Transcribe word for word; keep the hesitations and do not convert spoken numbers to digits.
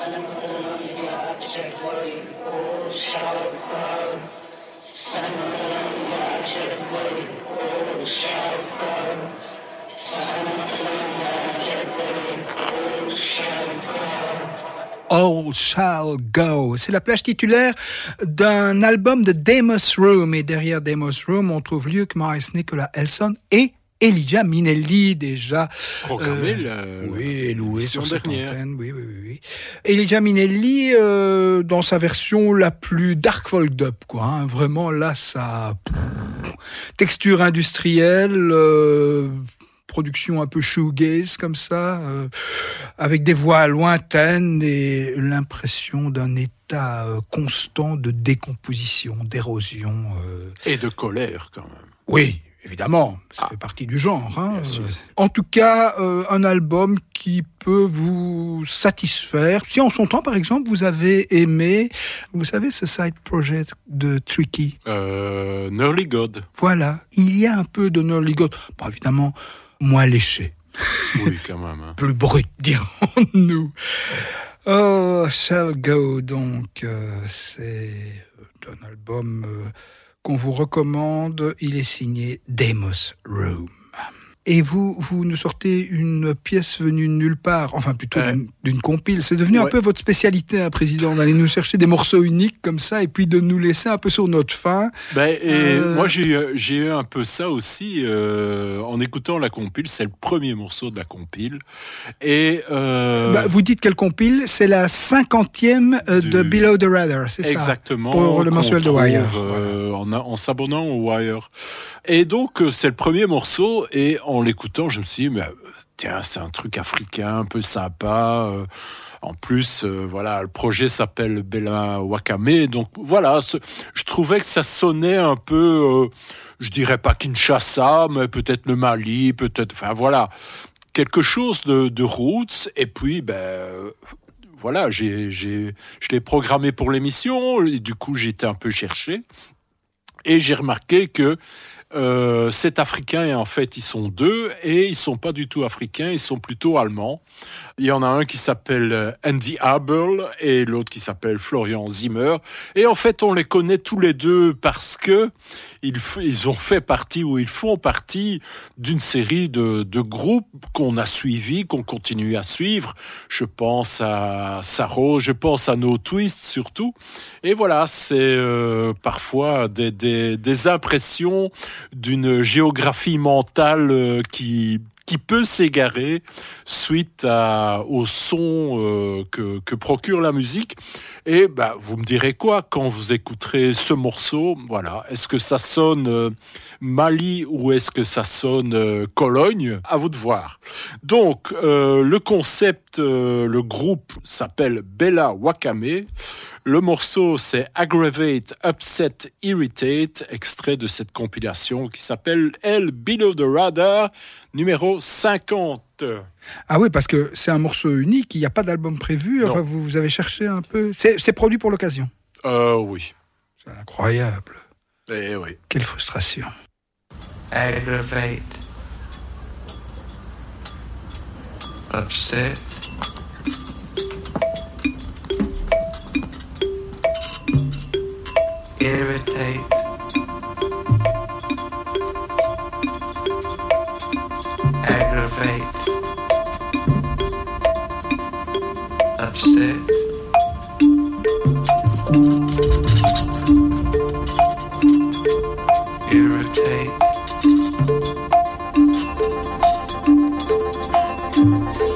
All Shall Go. C'est la plage titulaire d'un album de Demos Room. Et derrière Demos Room, on trouve Luke Morris, Nicola Elson et Elijah Minelli, déjà programmé euh, la, oui, loué sur cette dernière. antenne. Oui, oui, oui, oui. Elijah Minelli euh, dans sa version la plus dark folk dub, quoi. Hein. Vraiment, là, ça texture industrielle. Euh, production un peu shoegaze comme ça, euh, avec des voix lointaines et l'impression d'un état euh, constant de décomposition, d'érosion. Euh... Et de colère quand même. Oui, évidemment, ça ah. fait partie du genre. Hein. Euh, en tout cas, euh, un album qui peut vous satisfaire. Si en son temps, par exemple, vous avez aimé, vous savez, ce side project de Tricky. Euh, Nearly God. Voilà, il y a un peu de Nearly God. Bon, évidemment, moins léché. Oui, quand même. Hein. Plus brut, dirons-nous. Oh, Shall Go, donc, euh, c'est un album euh, qu'on vous recommande. Il est signé Demos Room. Et vous, vous nous sortez une pièce venue de nulle part, enfin plutôt euh, d'une, d'une compile. C'est devenu ouais. un peu votre spécialité, hein, Président, d'aller nous chercher des morceaux uniques comme ça et puis de nous laisser un peu sur notre faim. Ben, et euh... moi, j'ai, j'ai eu un peu ça aussi euh, en écoutant la compile. C'est le premier morceau de la compile. Et euh... bah, vous dites quelle compile ? C'est la cinquantième euh, du... de Below the Radar, c'est Exactement, ça ? Exactement. Pour le mensuel de Wire. Euh, voilà. en, en s'abonnant au Wire. Et donc, c'est le premier morceau, et en l'écoutant, je me suis dit, mais tiens, c'est un truc africain, un peu sympa. Euh, en plus, euh, voilà, le projet s'appelle Bella Wakame, donc voilà, ce, je trouvais que ça sonnait un peu, euh, je dirais pas Kinshasa, mais peut-être le Mali, peut-être, enfin voilà, quelque chose de, de roots, et puis, ben... Euh, voilà, j'ai, j'ai, je l'ai programmé pour l'émission, et du coup, j'étais un peu cherché, et j'ai remarqué que Euh, cet Africain, et en fait, ils sont deux, et ils sont pas du tout africains, ils sont plutôt allemands. Il y en a un qui s'appelle Andy Abel et l'autre qui s'appelle Florian Zimmer. Et en fait, on les connaît tous les deux parce que ils, ils ont fait partie, ou ils font partie d'une série de, de groupes qu'on a suivis, qu'on continue à suivre. Je pense à Saro, je pense à No Twist surtout. Et voilà, c'est euh, parfois des, des, des impressions d'une géographie mentale euh, qui qui peut s'égarer suite à, au son euh, que, que procure la musique. Et bah, vous me direz quoi quand vous écouterez ce morceau ? Voilà, est-ce que ça sonne euh, Mali ou est-ce que ça sonne euh, Cologne ? À vous de voir. Donc, euh, le concept, euh, le groupe s'appelle Bella Wakame. Le morceau, c'est Aggravate, Upset, Irritate, extrait de cette compilation qui s'appelle El Below the Radar, numéro cinquante. Ah oui, parce que c'est un morceau unique, il n'y a pas d'album prévu, enfin, vous, vous avez cherché un peu... C'est, c'est produit pour l'occasion ? Euh, oui. C'est incroyable. Eh oui. Quelle frustration. Aggravate, Upset, irritate, aggravate, upset, irritate,